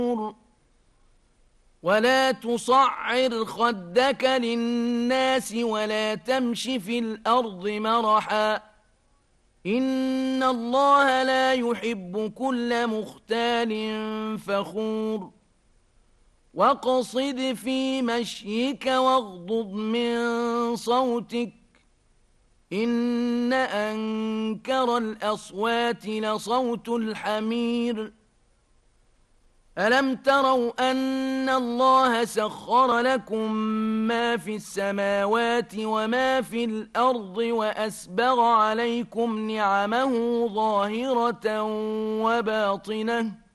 ولا تصعر خدك للناس ولا تمش في الأرض مرحا إن الله لا يحب كل مختال فخور واقصد في مشيك واغضض من صوتك إن أنكر الأصوات لصوت الحمير ألم تروا أن الله سخر لكم ما في السماوات وما في الأرض وأسبغ عليكم نعمه ظاهرة وباطنة